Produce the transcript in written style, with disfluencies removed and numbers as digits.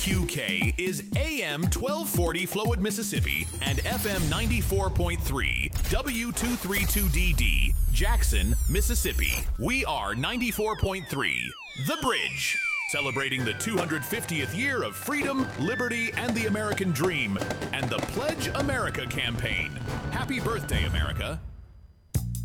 KQK is AM 1240 Flowood, Mississippi, and FM 94.3 W232DD, Jackson, Mississippi. We are 94.3 The Bridge, celebrating the 250th year of freedom, liberty, and the American dream, and the Pledge America campaign. Happy birthday, America.